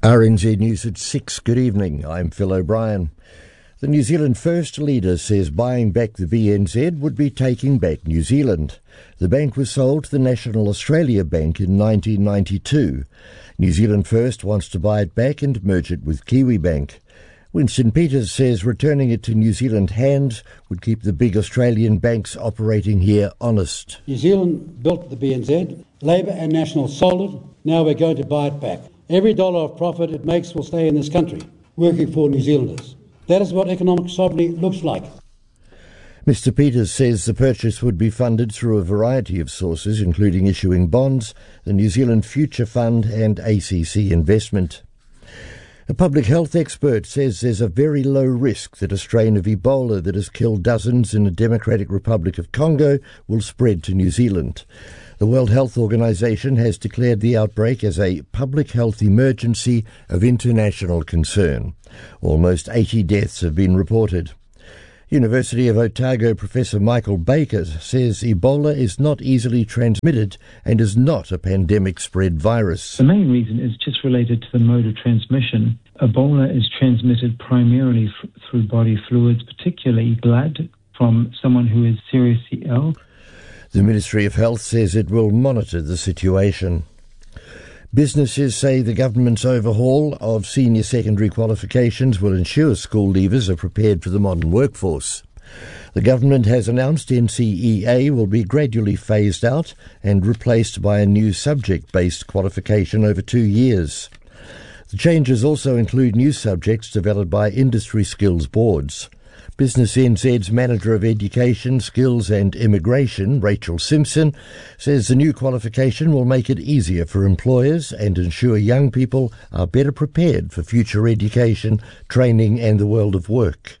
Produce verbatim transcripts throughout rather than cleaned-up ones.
R N Z News at six. Good evening. I'm Phil O'Brien. The New Zealand First leader says buying back the B N Z would be taking back New Zealand. The bank was sold to the National Australia Bank in nineteen ninety-two. New Zealand First wants to buy it back and merge it with Kiwibank. Winston Peters says returning it to New Zealand hands would keep the big Australian banks operating here honest. New Zealand built the B N Z, Labor and National sold it, now we're going to buy it back. Every dollar of profit it makes will stay in this country, working for New Zealanders. That is what economic sovereignty looks like. Mister Peters says the purchase would be funded through a variety of sources, including issuing bonds, the New Zealand Future Fund and A C C Investment. A public health expert says there's a very low risk that a strain of Ebola that has killed dozens in the Democratic Republic of Congo will spread to New Zealand. The World Health Organization has declared the outbreak as a public health emergency of international concern. Almost eighty deaths have been reported. University of Otago Professor Michael Baker says Ebola is not easily transmitted and is not a pandemic spread virus. The main reason is just related to the mode of transmission. Ebola is transmitted primarily f- through body fluids, particularly blood, from someone who is seriously ill. The Ministry of Health says it will monitor the situation. Businesses say the government's overhaul of senior secondary qualifications will ensure school leavers are prepared for the modern workforce. The government has announced N C E A will be gradually phased out and replaced by a new subject-based qualification over two years. The changes also include new subjects developed by industry skills boards. Business N Z's Manager of Education, Skills and Immigration, Rachel Simpson, says the new qualification will make it easier for employers and ensure young people are better prepared for future education, training and the world of work.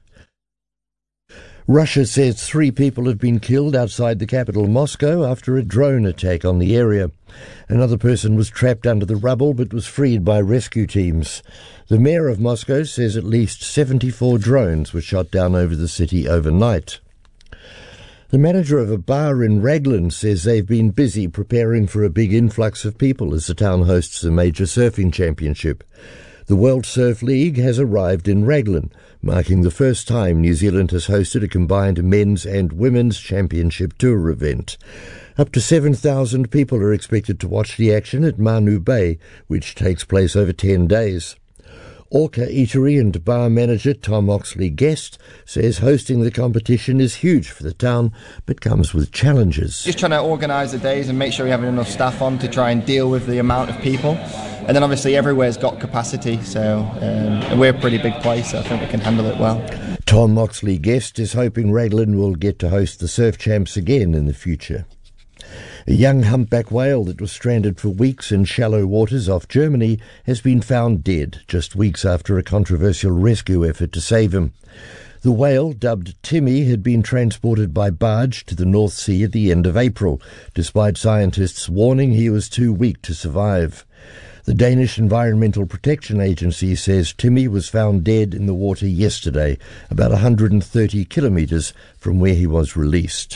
Russia says three people have been killed outside the capital Moscow after a drone attack on the area. Another person was trapped under the rubble but was freed by rescue teams. The mayor of Moscow says at least seventy-four drones were shot down over the city overnight. The manager of a bar in Raglan says they've been busy preparing for a big influx of people as the town hosts the major surfing championship. The World Surf League has arrived in Raglan, marking the first time New Zealand has hosted a combined men's and women's championship tour event. Up to seven thousand people are expected to watch the action at Manu Bay, which takes place over ten days. Orca Eatery and bar manager Tom Oxley Guest says hosting the competition is huge for the town, but comes with challenges. Just trying to organise the days and make sure we have enough staff on to try and deal with the amount of people. And then obviously everywhere's got capacity, so um, we're a pretty big place, so I think we can handle it well. Tom Oxley Guest is hoping Raglan will get to host the Surf Champs again in the future. A young humpback whale that was stranded for weeks in shallow waters off Germany has been found dead just weeks after a controversial rescue effort to save him. The whale, dubbed Timmy, had been transported by barge to the North Sea at the end of April, despite scientists warning he was too weak to survive. The Danish Environmental Protection Agency says Timmy was found dead in the water yesterday, about one hundred thirty kilometres from where he was released.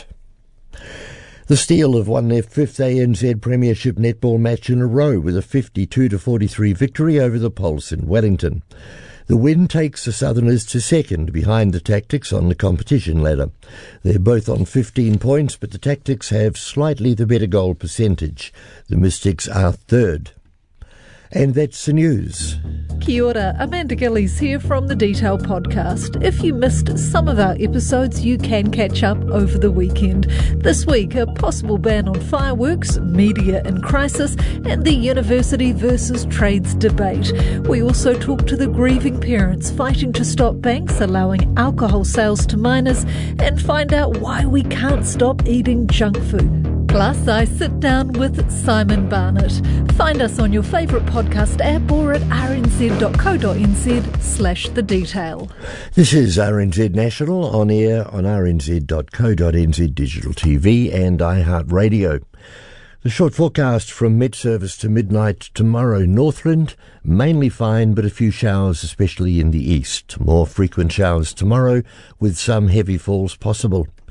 The Steel have won their fifth A N Z Premiership netball match in a row with a fifty-two to forty-three victory over the Pulse in Wellington. The win takes the Southerners to second behind the Tactics on the competition ladder. They're both on fifteen points, but the Tactics have slightly the better goal percentage. The Mystics are third. And that's the news. Kia ora, Amanda Gillies here from the Detail Podcast. If you missed some of our episodes, you can catch up over the weekend. This week, a possible ban on fireworks, media in crisis, and the university versus trades debate. We also talk to the grieving parents fighting to stop banks allowing alcohol sales to minors and find out why we can't stop eating junk food. Plus, I sit down with Simon Barnett. Find us on your favourite podcast app or at rnz.co.nz slash the detail. This is R N Z National, on air on r n z dot co dot n z Digital T V and iHeartRadio. The short forecast from Met Service to midnight tomorrow. Northland, mainly fine, but a few showers, especially in the east. More frequent showers tomorrow, with some heavy falls possible.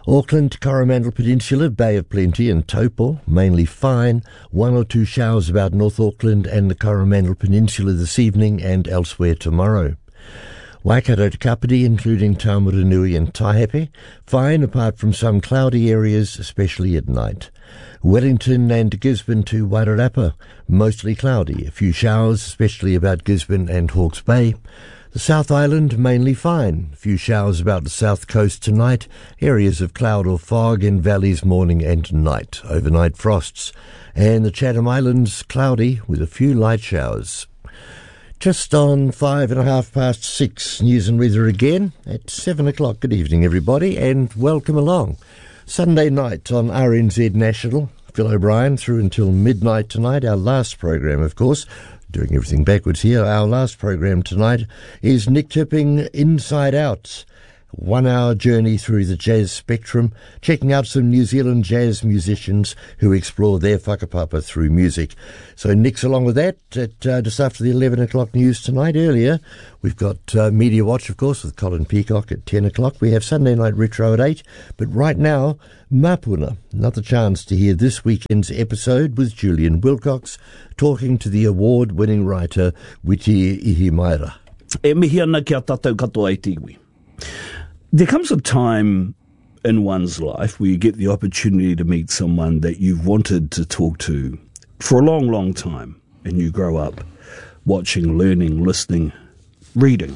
Auckland, Coromandel Peninsula, Bay of Plenty and Taupo, mainly fine. One or two showers about North Auckland and the Coromandel Peninsula this evening and elsewhere tomorrow. Waikato to Kapiti, including Taumarunui and Taihape, fine apart from some cloudy areas, especially at night. Wellington and Gisborne to Wairarapa, mostly cloudy. A few showers, especially about Gisborne and Hawke's Bay. The South Island, mainly fine. A few showers about the south coast tonight. Areas of cloud or fog in valleys morning and night. Overnight frosts. And the Chatham Islands, cloudy with a few light showers. Just on five and a half past six, news and weather again at seven o'clock. Good evening, everybody, and welcome along. Sunday night on R N Z National. Phil O'Brien through until midnight tonight. Our last program, of course, doing everything backwards here. Our last program tonight is Nick Tipping Inside Out. One-hour journey through the jazz spectrum, checking out some New Zealand jazz musicians who explore their whakapapa through music. So Nick's along with that at uh, just after the eleven o'clock news tonight. Earlier, we've got uh, Media Watch, of course, with Colin Peacock at ten o'clock. We have Sunday Night Retro at eight. But right now, Mapuna, another chance to hear this weekend's episode with Julian Wilcox talking to the award-winning writer Witi Ihimaera. E mihi ana kia tātou katoa e tiwi. There comes a time in one's life where you get the opportunity to meet someone that you've wanted to talk to for a long, long time, and you grow up watching, learning, listening, reading.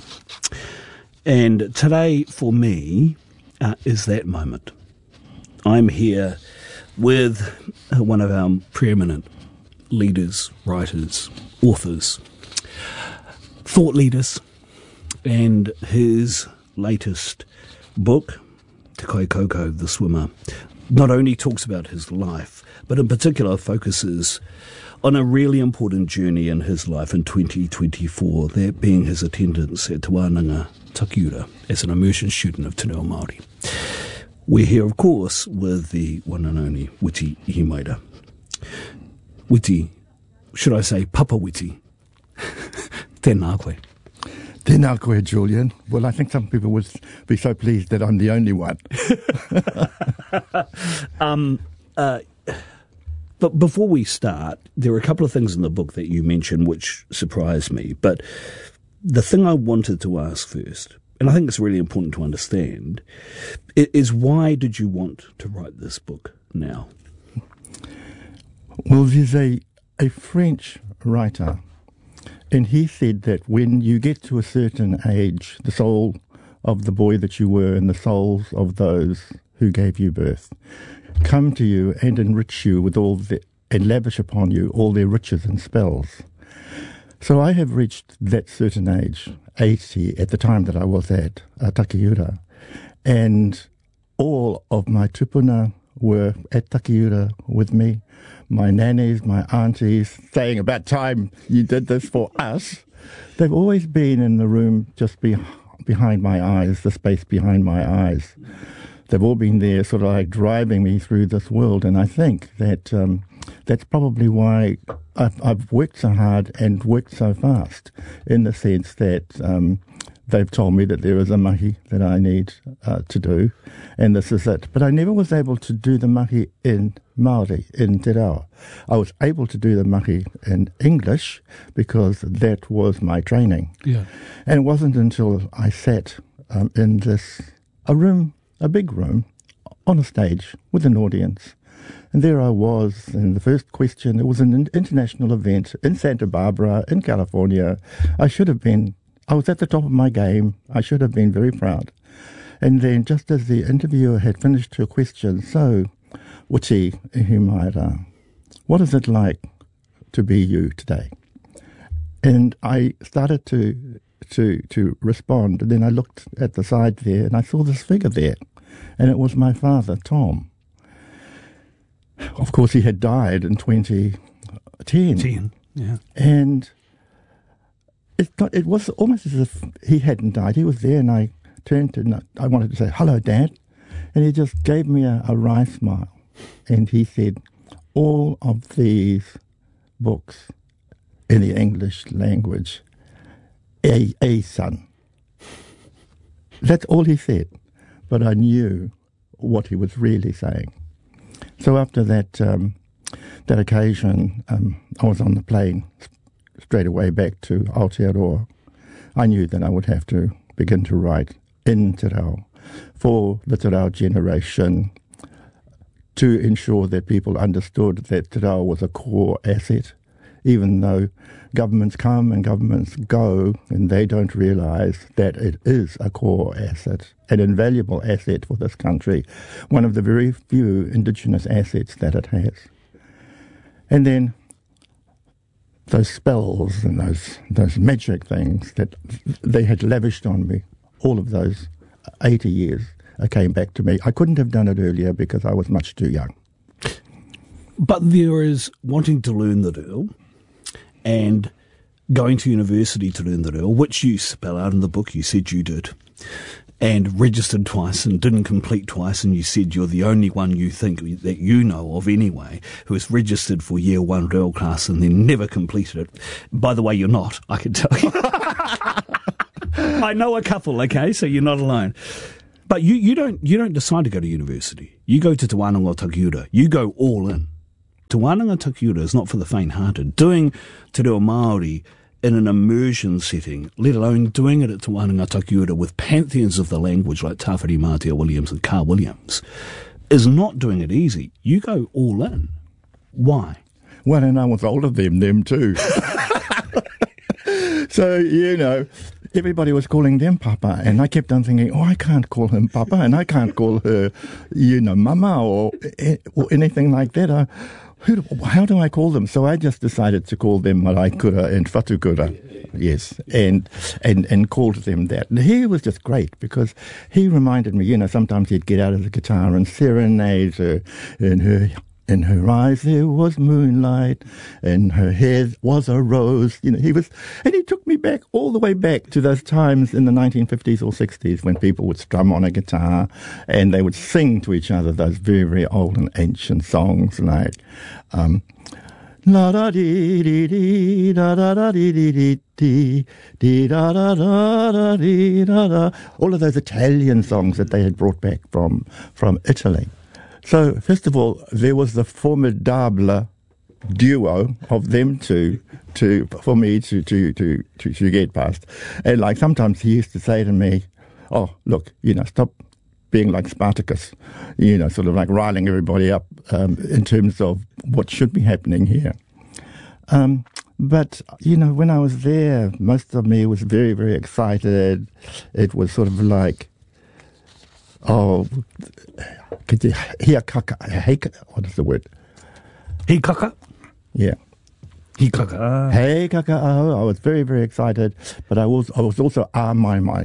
And today, for me, uh, is that moment. I'm here with uh, one of our preeminent leaders, writers, authors, thought leaders, and his latest book, Te Kai Koko, The Swimmer, not only talks about his life, but in particular focuses on a really important journey in his life in twenty twenty-four, that being his attendance at Te Wānanga Takiura as an immersion student of Te Reo Māori. We're here, of course, with the one and only Witi Ihimaera. Witi, should I say Papa Witi? Tēnā koe. Tēnā koe, Julian. Well, I think some people would be so pleased that I'm the only one. um, uh, but before we start, there are a couple of things in the book that you mentioned which surprised me. But the thing I wanted to ask first, and I think it's really important to understand, is why did you want to write this book now? Well, there's a, a French writer, and he said that when you get to a certain age, the soul of the boy that you were and the souls of those who gave you birth come to you and enrich you with all the, and lavish upon you all their riches and spells. So I have reached that certain age, eighty, at the time that I was at uh, Takiura, and all of my tupuna were at Takiura with me. My nannies, my aunties, saying about time you did this for us. They've always been in the room just be, behind my eyes, the space behind my eyes. They've all been there sort of like driving me through this world. And I think that um, that's probably why I've, I've worked so hard and worked so fast, in the sense that um, they've told me that there is a mahi that I need uh, to do, and this is it. But I never was able to do the mahi in Māori, in Te Reo. I was able to do the mahi in English because that was my training. Yeah. And it wasn't until I sat um, in this, a room, a big room, on a stage with an audience. And there I was, and the first question, it was an international event in Santa Barbara, in California. I should have been I was at the top of my game. I should have been very proud. And then just as the interviewer had finished her question, so, Witi Ihimaera, what is it like to be you today? And I started to to to respond, and then I looked at the side there, and I saw this figure there, and it was my father, Tom. Of course, he had died in twenty ten. Ten, yeah. And It, got, it was almost as if he hadn't died. He was there, and I turned to, and I wanted to say, hello, Dad. And he just gave me a, a wry smile. And he said, all of these books in the English language, a, a son. That's all he said. But I knew what he was really saying. So after that um, that occasion, um, I was on the plane straight away back to Aotearoa. I knew that I would have to begin to write in Te Reo for the Te Reo generation to ensure that people understood that Te Reo was a core asset, even though governments come and governments go and they don't realise that it is a core asset, an invaluable asset for this country, one of the very few Indigenous assets that it has. And then those spells and those those magic things that they had lavished on me, all of those eighty years came back to me. I couldn't have done it earlier because I was much too young. But there is wanting to learn the reo and going to university to learn the reo, which you spell out in the book, you said you did, and registered twice and didn't complete twice, and you said you're the only one you think that you know of anyway who has registered for year one reo class and then never completed it. By the way, you're not, I can tell you. I know a couple, okay, so you're not alone. But you, you don't you don't decide to go to university. You go to Te Wānanga Takiura. You go all in. Te Wānanga Takiura is not for the faint-hearted. Doing Te Reo Māori in an immersion setting, let alone doing it at Te Wānanga Takiura with pantheons of the language like Tawhiri Mātea Williams and Carl Williams, is not doing it easy. You go all in. Why? Well, and I was older than them too. So, you know, everybody was calling them Papa, and I kept on thinking, oh, I can't call him Papa, and I can't call her, you know, Mama or, or anything like that. I, who, how do I call them? So I just decided to call them Maraikura and Whatukura, yes, and, and, and called them that. And he was just great because he reminded me, you know, sometimes he'd get out of the guitar and serenade her in her... In her eyes there was moonlight, in her hair was a rose. You know, he was, and he took me back all the way back to those times in the nineteen fifties or sixties when people would strum on a guitar and they would sing to each other those very, very old and ancient songs like um, la da dee dee dee da da da dee dee dee dee dee da da da da dee da da. All of those Italian songs that they had brought back from from Italy. So, first of all, there was the formidable duo of them two to, for me to, to, to, to, to get past. And like sometimes he used to say to me, oh, look, you know, stop being like Spartacus, you know, sort of like riling everybody up um, in terms of what should be happening here. Um, but, you know, when I was there, most of me was very, very excited. It was sort of like, oh, hiakaka, what is the word? Hikaka? Yeah. Hikaka. Hey kaka, I was very, very excited, but I was I was also ah my my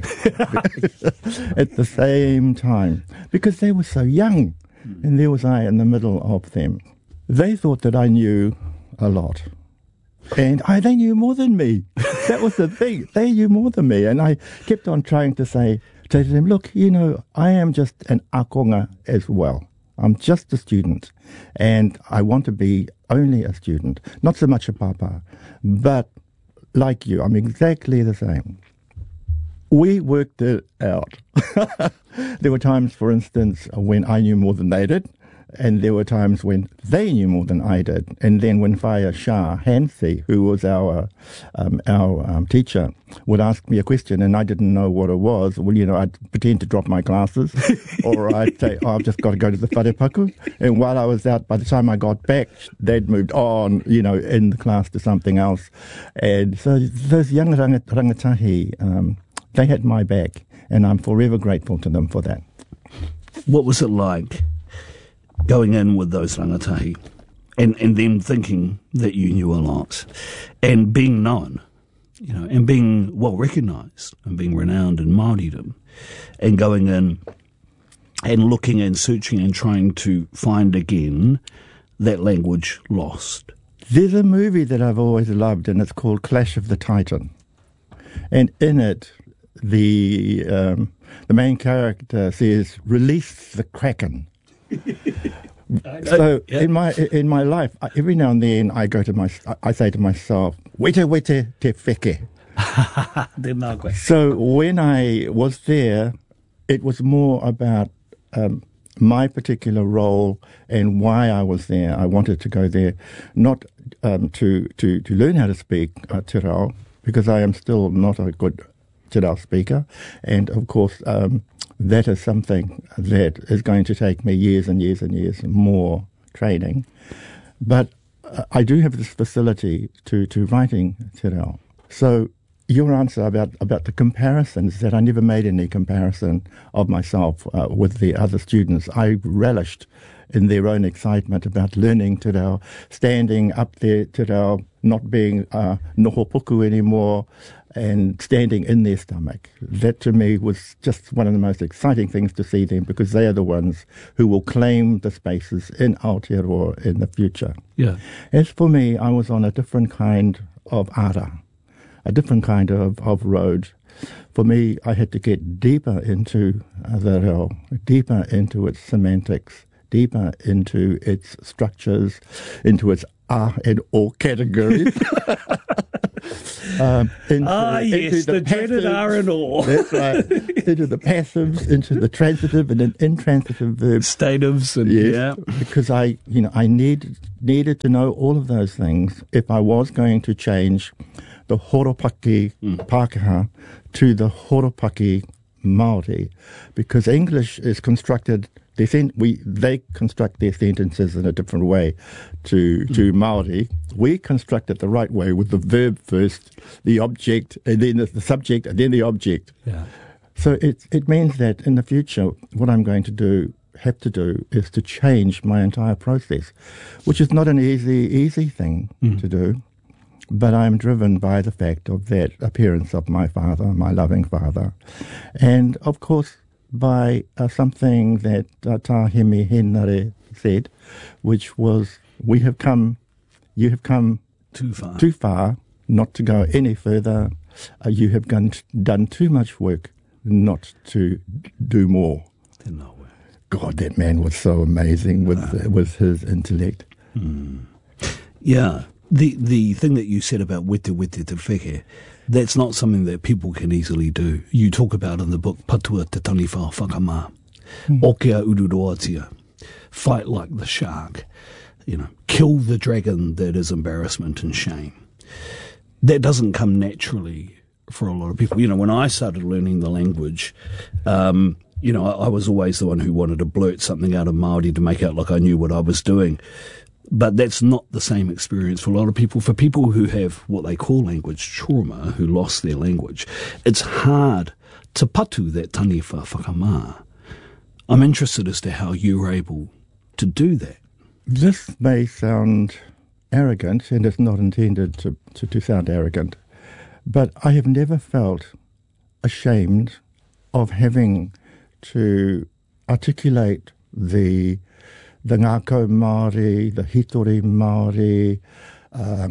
at the same time because they were so young, and there was I in the middle of them. They thought that I knew a lot, and I they knew more than me. That was the thing. They knew more than me, and I kept on trying to say. Say to them, look, you know, I am just an akonga as well. I'm just a student, and I want to be only a student, not so much a papa. But like you, I'm exactly the same. We worked it out. There were times, for instance, when I knew more than they did, and there were times when they knew more than I did. And then when Whaia Shah Hansi, who was our um, our um, teacher, would ask me a question and I didn't know what it was, well, you know, I'd pretend to drop my glasses or I'd say, oh, I've just got to go to the wharepaku. And while I was out, by the time I got back, they'd moved on, you know, in the class to something else. And so those young rangat- rangatahi, um, they had my back, and I'm forever grateful to them for that. What was it like going in with those rangatahi and, and them thinking that you knew a lot and being known, you know, and being well recognised and being renowned in Māoridom, and going in and looking and searching and trying to find again that language lost? There's a movie that I've always loved, and it's called Clash of the Titan. And in it, the um, the main character says, "Release the Kraken." So yeah. in my in my life, every now and then I go to my I say to myself, "Wete wete te wheke." So when I was there, it was more about um, my particular role and why I was there. I wanted to go there not um, to, to, to learn how to speak uh, Te Reo, because I am still not a good Te Reo speaker. And, of course, um, that is something that is going to take me years and years and years more training. But uh, I do have this facility to, to writing Te Reo. So your answer about, about the comparisons, that I never made any comparison of myself uh, with the other students. I relished in their own excitement about learning Te Reo, standing up there Te Reo, not being uh, noho puku anymore, and standing in their stomach. That to me was just one of the most exciting things to see them, because they are the ones who will claim the spaces in Aotearoa in the future. Yeah. As for me, I was on a different kind of ara, a different kind of, of road. For me, I had to get deeper into uh, the reo, deeper into its semantics, deeper into its structures, into its ah and or categories. um, into, ah, yes, into the, the passives, dreaded R and or. That's right. Into the passives, into the transitive and then intransitive verbs. Statives and yes, yeah. Because I, you know, I needed needed to know all of those things if I was going to change the Horopaki mm. Pākehā to the Horopaki Māori, because English is constructed. They sen- we they construct their sentences in a different way to mm. to Māori. We construct it the right way, with the verb first, the object, and then the, the subject, and then the object. Yeah. So it it means that in the future, what I'm going to do, have to do, is to change my entire process, which is not an easy easy thing mm. to do. But I'm driven by the fact of that appearance of my father, my loving father, and of course by uh, something that uh, Tahimi Henare said, which was, we have come, you have come too far, too far not to go any further. Uh, you have done, done too much work not to do more. No way. God, that man was so amazing with, uh, with his intellect. Hmm. Yeah. The the thing that you said about wete wete te wheke, that's not something that people can easily do. You talk about in the book, patua te taniwha whakamā, mm. okea ururoatia, fight like the shark, you know, kill the dragon that is embarrassment and shame. That doesn't come naturally for a lot of people. You know, when I started learning the language, um, you know, I, I was always the one who wanted to blurt something out of Māori to make out like I knew what I was doing. But that's not the same experience for a lot of people. For people who have what they call language trauma, who lost their language, it's hard to patu that taniwha whakamā. I'm interested as to how you were able to do that. This may sound arrogant, and it's not intended to, to, to sound arrogant, but I have never felt ashamed of having to articulate the the ngākau Māori, the hitori Māori, uh,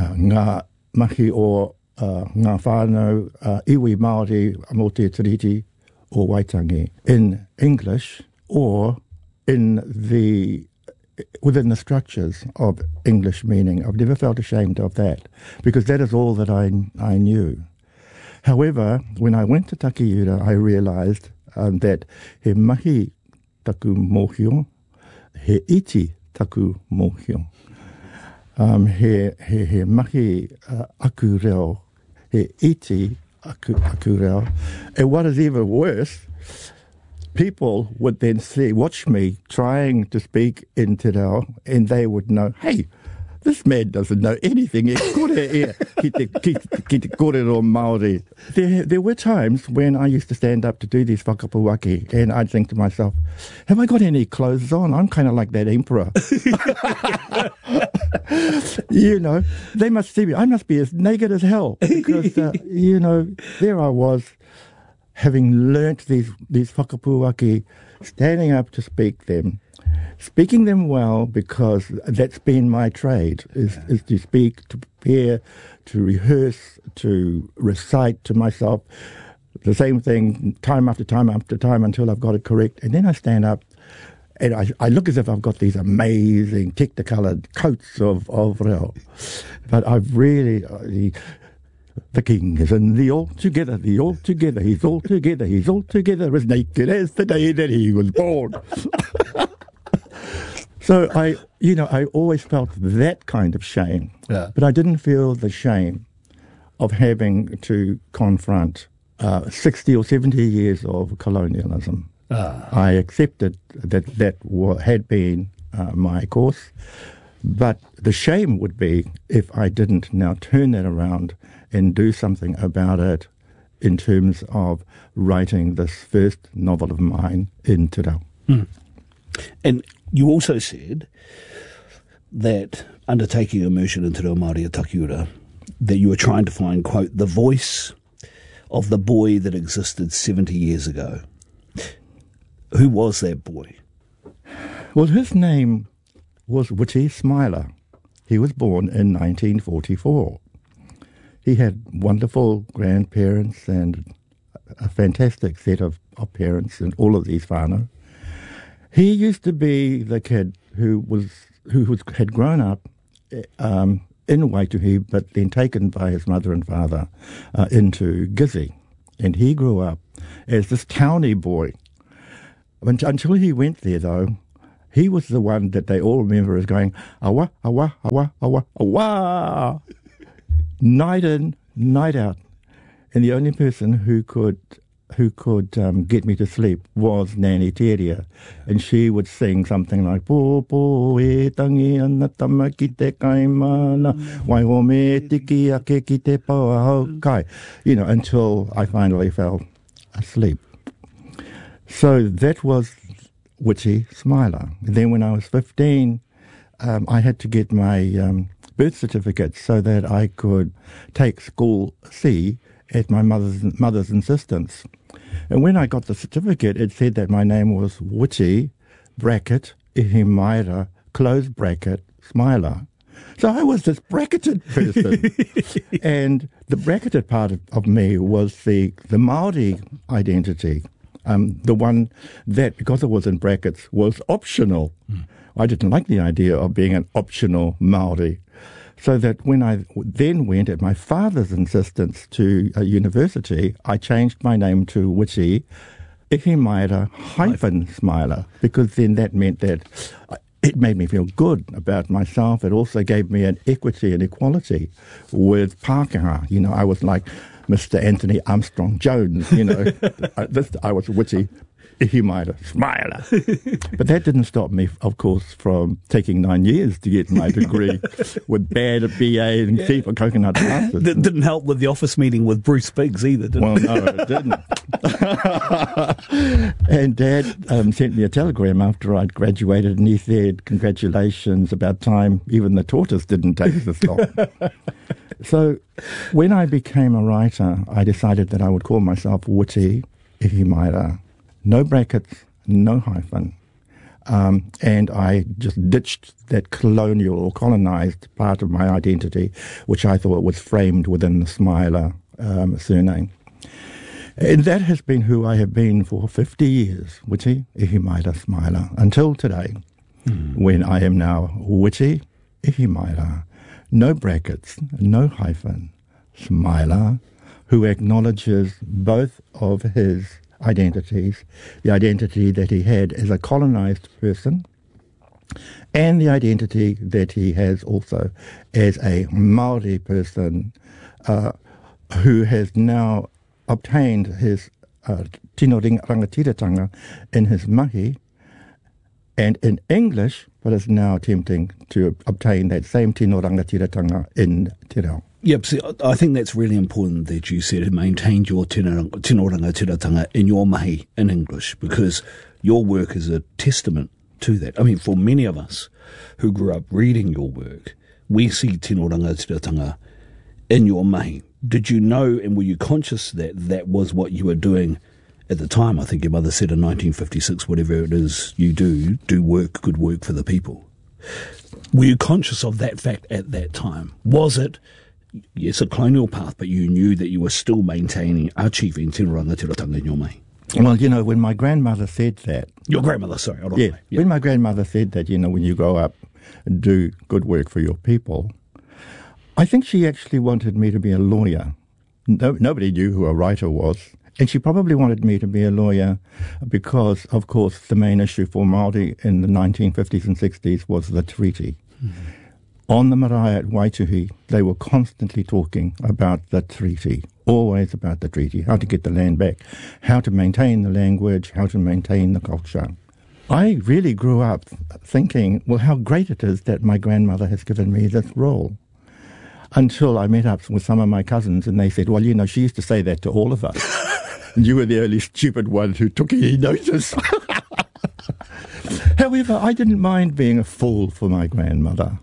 ngā mahi o uh, ngā whānau, uh, iwi Māori mō te tiriti o Waitangi in English, or in the within the structures of English meaning. I've never felt ashamed of that, because that is all that I, I knew. However, when I went to Takiura, I realised um, that he mahi taku mōhio, he iti taku mōhio. Um, he, he, he mahi uh, aku reo, he iti aku, aku reo. And what is even worse, people would then see, watch me trying to speak in Te Reo, and they would know, hey, this man doesn't know anything. E kore e, ki te, ki, ki te kōrero Māori. There, there were times when I used to stand up to do these whakapuaki, and I'd think to myself, have I got any clothes on? I'm kind of like that emperor. You know, they must see me. I must be as naked as hell. Because, uh, you know, there I was, having learnt these, these whakapuaki, standing up to speak them, speaking them well, because that's been my trade, is, yeah. is to speak, to prepare, to rehearse, to recite to myself the same thing time after time after time until I've got it correct. And then I stand up and I, I look as if I've got these amazing technicoloured coats of, of reo. But I've really... Uh, The king is in the altogether, the altogether, he's altogether, he's altogether as naked as the day that he was born. So I, you know, I always felt that kind of shame, Yeah. but I didn't feel the shame of having to confront uh, sixty or seventy years of colonialism. Ah. I accepted that that wa- had been uh, my course, but the shame would be if I didn't now turn that around and do something about it in terms of writing this first novel of mine in Te Reo. Mm. And you also said that undertaking immersion into Te Reo Māori a Takiura, that you were trying to find, quote, the voice of the boy that existed seventy years ago. Who was that boy? Well, his name was Witi Smiler. He was born in nineteen forty-four. He had wonderful grandparents and a fantastic set of, of parents in all of these whānau. He used to be the kid who was who was had grown up um, in Waituhi, but then taken by his mother and father uh, into Gizzy. And he grew up as this townie boy. Until he went there, though, he was the one that they all remember as going, awa, awa, awa, awa, awa, night in, night out. And the only person who could who could um, get me to sleep was Nanny Teria. And she would sing something like, Po po e tangi ana tama ki te kaimana, wai ho me tiki ake ki te paua hau kai. You know, until I finally fell asleep. So that was Witi Smiler. Then when I was fifteen, um, I had to get my um, birth certificate so that I could take school C at my mother's mother's insistence. And when I got the certificate, it said that my name was Witi, bracket, Ihimaera, close bracket, Smiler. So I was this bracketed person. And the bracketed part of, of me was the, the Māori identity. Um, the one that, because it was in brackets, was optional. Mm. I didn't like the idea of being an optional Māori. So that when I then went at my father's insistence to a university, I changed my name to Witi Ihimaera hyphen Smiler, because then that meant that it made me feel good about myself. It also gave me an equity and equality with Pākehā. You know, I was like Mister Anthony Armstrong Jones, you know. I, this, I was Witi Ihimaera Smiler. But that didn't stop me, of course, from taking nine years to get my degree with bad at B A and C for coconut masters. That didn't help with the office meeting with Bruce Biggs either, did well, it? Well, no, it didn't. And Dad um, sent me a telegram after I'd graduated, and he said, congratulations, about time even the tortoise didn't take the stock. So when I became a writer, I decided that I would call myself Witi Ihimaera. No brackets, no hyphen. Um, and I just ditched that colonial or colonized part of my identity, which I thought was framed within the Smiler um, surname. And that has been who I have been for fifty years, Witi Ihimaera Smiler, until today, mm. when I am now Witi Ihimaera, no brackets, no hyphen, Smiler, who acknowledges both of his identities, the identity that he had as a colonized person and the identity that he has also as a Māori person uh, who has now obtained his uh, tino rangatiratanga in his mahi and in English, but is now attempting to obtain that same tino rangatiratanga in Te Reo. Yep, see, I think that's really important that you said it maintained your tino rangatiratanga in your mahi in English, because your work is a testament to that. I mean, for many of us who grew up reading your work, we see tino rangatiratanga in your mahi. Did you know and were you conscious that that was what you were doing at the time? I think your mother said in nineteen fifty-six, whatever it is you do, do work, good work for the people. Were you conscious of that fact at that time? Was it, yes, a colonial path, but you knew that you were still maintaining, achieving tino rangatiratanga in your mahi? Well, you know, when my grandmother said that... Your grandmother, sorry. Hold on. Yeah, yeah, when my grandmother said that, you know, when you grow up and do good work for your people, I think she actually wanted me to be a lawyer. No, nobody knew who a writer was. And she probably wanted me to be a lawyer because, of course, the main issue for Māori in the nineteen fifties and sixties was the treaty. Mm-hmm. On the marae at Waituhi, they were constantly talking about the treaty, always about the treaty, how to get the land back, how to maintain the language, how to maintain the culture. I really grew up thinking, well, how great it is that my grandmother has given me this role. Until I met up with some of my cousins and they said, well, you know, she used to say that to all of us. And you were the only stupid one who took any notice. However, I didn't mind being a fool for my grandmother.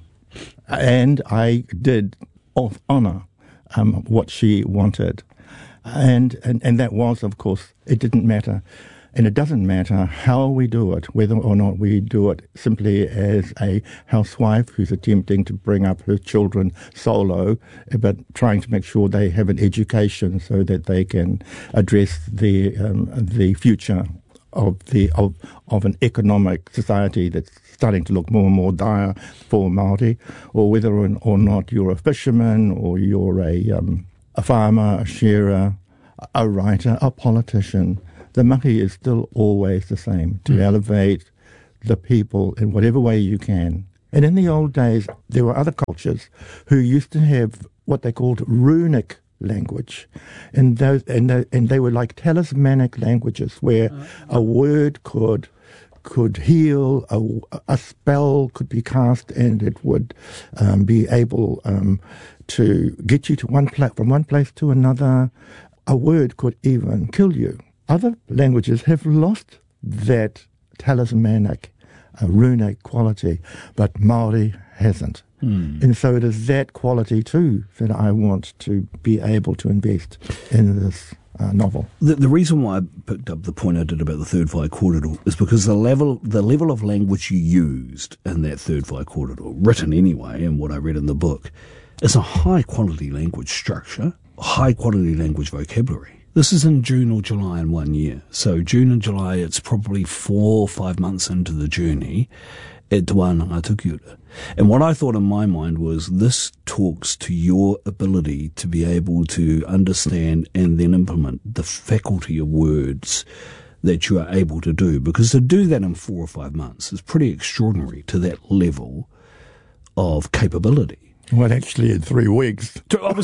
And I did honour um, what she wanted. And, and, and that was, of course, it didn't matter. And it doesn't matter how we do it, whether or not we do it simply as a housewife who's attempting to bring up her children solo, but trying to make sure they have an education so that they can address the um, the future of the of, of an economic society that's starting to look more and more dire for Māori, or whether or, or not you're a fisherman or you're a um, a farmer, a shearer, a writer, a politician. The mahi is still always the same, to mm. elevate the people in whatever way you can. And in the old days, there were other cultures who used to have what they called runic language. And those, and, the, and they were like talismanic languages where uh, a word could could heal, a, a spell could be cast, and it would um, be able um, to get you to one pla- from one place to another. A word could even kill you. Other languages have lost that talismanic, uh, runic quality, but Māori hasn't. Mm. And so it is that quality too that I want to be able to invest in this uh, novel. The, the reason why I picked up the point I did about the third whai kōrero is because the level the level of language you used in that third whai kōrero, written anyway, and what I read in the book, is a high quality language structure, high quality language vocabulary. This is in June or July in one year. So June and July, it's probably four or five months into the journey at Te Wānanga Tukiura. And what I thought in my mind was this talks to your ability to be able to understand and then implement the faculty of words that you are able to do. Because to do that in four or five months is pretty extraordinary to that level of capability. Well, actually, in three weeks.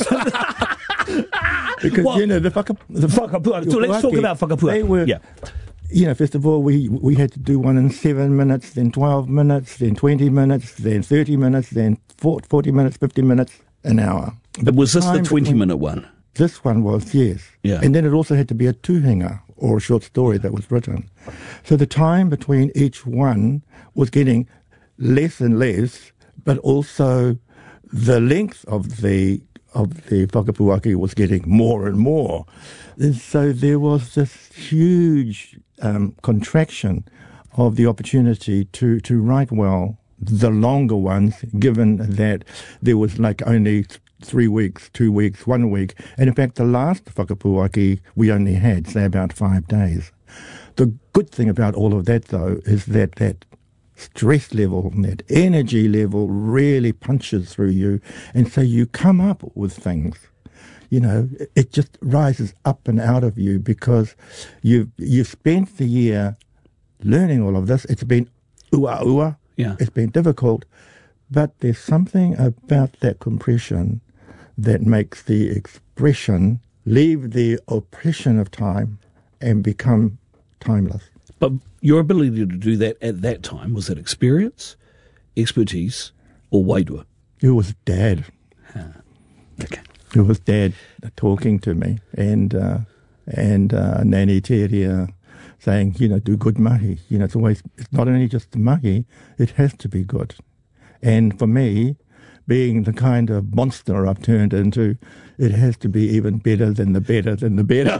Because, well, you know, the whaka, the whakapuaki. So let's talk about whakapuaki. They were, yeah. You know, first of all, we, we had to do one in seven minutes, then twelve minutes, then twenty minutes, then thirty minutes, then forty minutes, fifty minutes, an hour. But was this the twenty-minute one? This one was, yes. Yeah. And then it also had to be a tuhinga, or a short story that was written. So the time between each one was getting less and less, but also the length of the of the whakapuaki was getting more and more. And so there was this huge um, contraction of the opportunity to, to write well the longer ones, given that there was like only three weeks, two weeks, one week. And in fact, the last whakapuaki we only had, say, about five days. The good thing about all of that, though, is that that stress level and that energy level really punches through you, and so you come up with things. You know, it just rises up and out of you because you've you've spent the year learning all of this. It's been ua ua. Yeah. It's been difficult, but there's something about that compression that makes the expression leave the oppression of time and become timeless. But your ability to do that at that time, was that experience, expertise, or wairua? It was Dad. Huh. Okay. It was Dad talking to me, and uh, and uh, Nani Teria saying, you know, do good mahi. You know, it's always, it's not only just the mahi, it has to be good. And for me, being the kind of monster I've turned into, it has to be even better than the better than the better.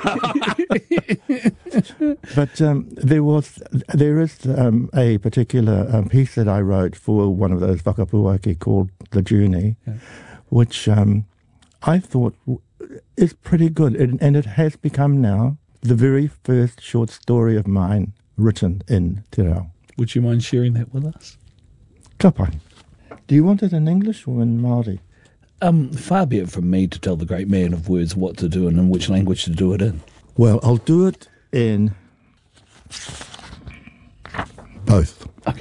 But um, there was, there is um, a particular um, piece that I wrote for one of those whakapuaki called The Journey, yeah. which um, I thought is pretty good. And, and it has become now the very first short story of mine written in Te Reo. Would you mind sharing that with us? Ka pai. Do you want it in English or in Māori? Um, far be it from me to tell the great man of words what to do and in which language to do it in. Well, I'll do it in both. Okay.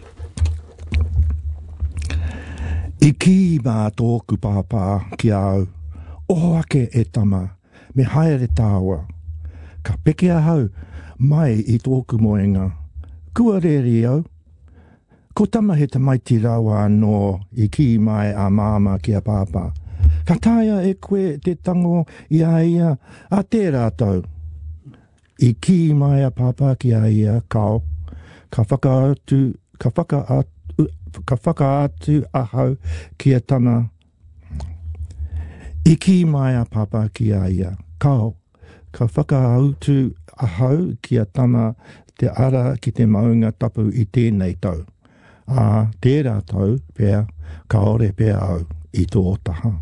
I ki mā tōku pāpā ki au, oho ake e tama, me haere tāua. Ka peke ahau, mai i tōku moenga, kua reri au. Ko tama he te maiti rawa anō i ki mai a māma ki a pāpā. Ka tāia e koe te tango i a ia a te rātou. I ki mai a pāpā ki a ia kao, ka whakaatu, ka whakaatu, ka whakaatu ahau ki a tama. I ki mai a pāpā ki a ia kao, ka whakaatu ahau ki a tama te ara ki te maunga tapu i tēnei tau. A tērā tau pēr, kaore pēr au i tō taha.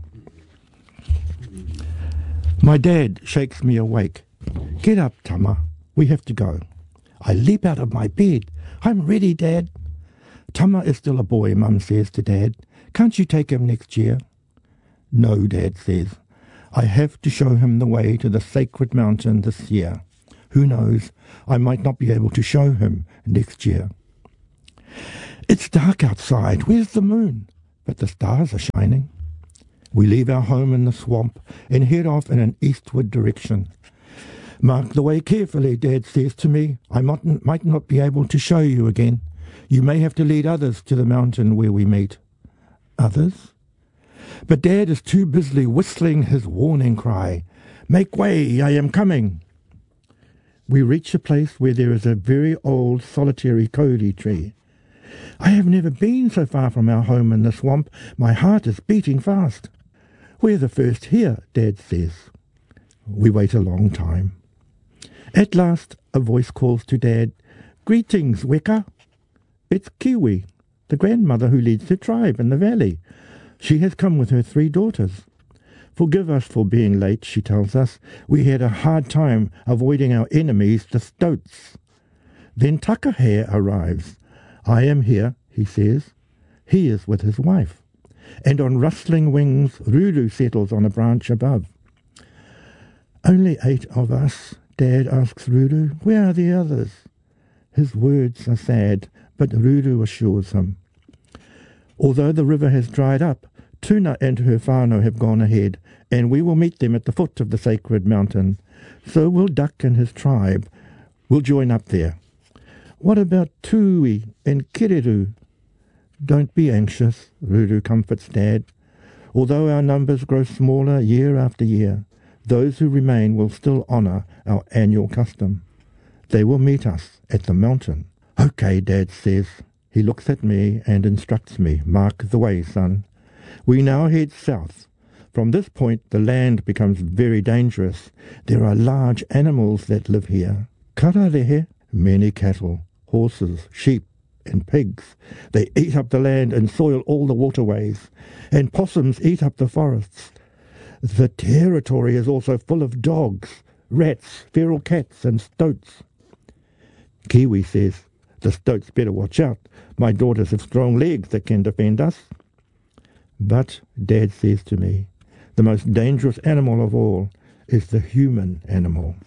My dad shakes me awake. Get up, Tama. We have to go. I leap out of my bed. I'm ready, Dad. Tama is still a boy, Mum says to Dad. Can't you take him next year? No, Dad says. I have to show him the way to the sacred mountain this year. Who knows, I might not be able to show him next year. It's dark outside. Where's the moon? But the stars are shining. We leave our home in the swamp and head off in an eastward direction. Mark the way carefully, Dad says to me. I might, might not be able to show you again. You may have to lead others to the mountain where we meet. Others? But Dad is too busy whistling his warning cry. Make way, I am coming. We reach a place where there is a very old solitary kauri tree. I have never been so far from our home in the swamp. My heart is beating fast. We're the first here, Dad says. We wait a long time. At last, a voice calls to Dad, Greetings, Weka. It's Kiwi, the grandmother who leads the tribe in the valley. She has come with her three daughters. Forgive us for being late, she tells us. We had a hard time avoiding our enemies, the stoats. Then Takahe arrives. I am here, he says. He is with his wife. And on rustling wings, Ruru settles on a branch above. Only eight of us, Dad asks Ruru. Where are the others? His words are sad, but Ruru assures him. Although the river has dried up, Tuna and her whānau have gone ahead, and we will meet them at the foot of the sacred mountain. So will Duck and his tribe. We'll join up there. What about Tui and Kiriru? Don't be anxious, Ruru comforts Dad. Although our numbers grow smaller year after year, those who remain will still honour our annual custom. They will meet us at the mountain. Okay, Dad says. He looks at me and instructs me. Mark the way, son. We now head south. From this point, the land becomes very dangerous. There are large animals that live here. Kararehe, many cattle, horses, sheep, and pigs. They eat up the land and soil all the waterways. And possums eat up the forests. The territory is also full of dogs, rats, feral cats, and stoats. Kiwi says, the stoats better watch out. My daughters have strong legs that can defend us. But, Dad says to me, the most dangerous animal of all is the human animal.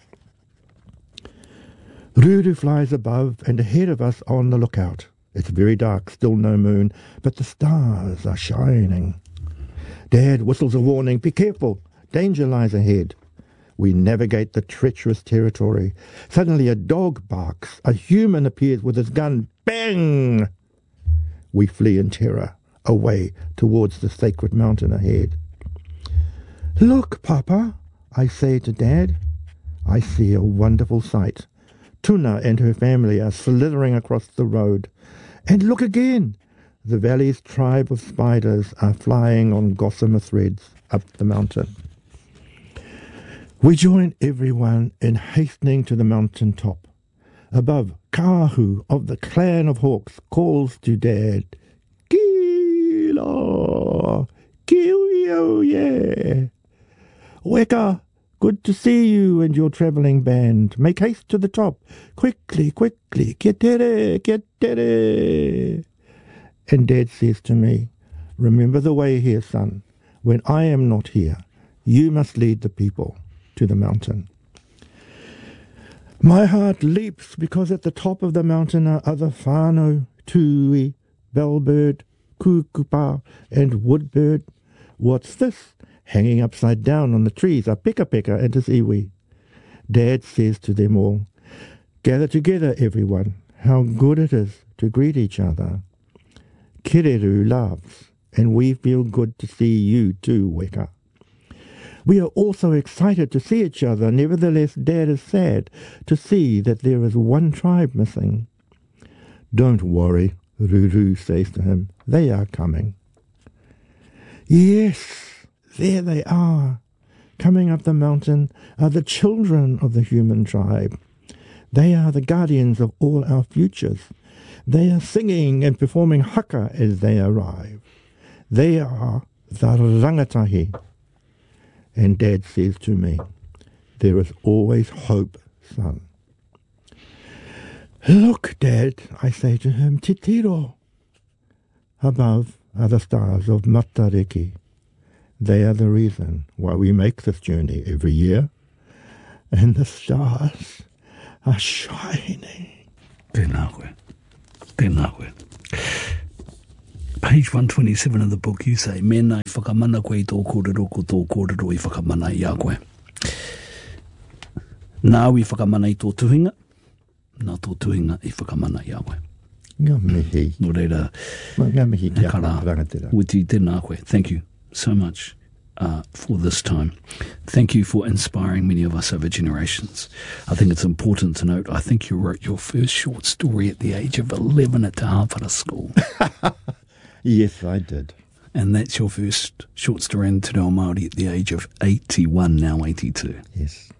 Ruru flies above and ahead of us on the lookout. It's very dark, still no moon, but the stars are shining. Dad whistles a warning, be careful, danger lies ahead. We navigate the treacherous territory. Suddenly a dog barks, a human appears with his gun, bang! We flee in terror, away towards the sacred mountain ahead. Look, Papa, I say to Dad. I see a wonderful sight. Tuna and her family are slithering across the road. And look again! The valley's tribe of spiders are flying on gossamer threads up the mountain. We join everyone in hastening to the mountain top. Above, Kahu of the clan of Hawks calls to Dad, Kilo, Kiwio, yeah. Weka, good to see you and your travelling band. Make haste to the top. Quickly, quickly, ketere, ketere. And Dad says to me, remember the way here, son. When I am not here, you must lead the people to the mountain. My heart leaps because at the top of the mountain are other whānau, tui, bellbird, kukupa, and woodbird. What's this? Hanging upside down on the trees are Peka Peka and his iwi. Dad says to them all, gather together, everyone. How good it is to greet each other. Kireru laughs, and we feel good to see you too, Weka. We are also excited to see each other. Nevertheless, Dad is sad to see that there is one tribe missing. Don't worry, Ruru says to him. They are coming. Yes, there they are. Coming up the mountain are the children of the human tribe. They are the guardians of all our futures. They are singing and performing haka as they arrive. They are the rangatahi. And Dad says to me, there is always hope, son. Look, Dad, I say to him, te tiro. Above are the stars of Matariki. They are the reason why we make this journey every year. And the stars are shining. Tēnā koe. Tēnā koe. Page one twenty-seven of the book, you say, mena I whakamana koe I tō kōrero ko tō kōrero I whakamana I a koe. Nā I whakamana I tō tuhinga, nā tō tuhinga I whakamana I a koe. Ngā mihi. Nō reira, Ngā mihi e kara, rangatira. witi tēnā koe. Thank you so much uh, for this time. Thank you for inspiring many of us over generations. I think it's important to note, I think you wrote your first short story at the age of eleven at Te Hawhara School. Yes, I did. And that's your first short story in Te Reo Māori at the age of eighty-one, now eighty-two. Yes.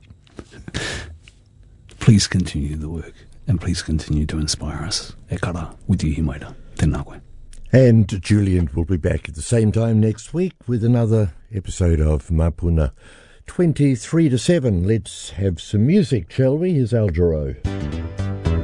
Please continue the work, and please continue to inspire us. E kara, witi hi maira. Tēnā koe. And Julian will be back at the same time next week with another episode of Mapuna. twenty-three to seven. Let's have some music, shall we? Here's Al Jarreau.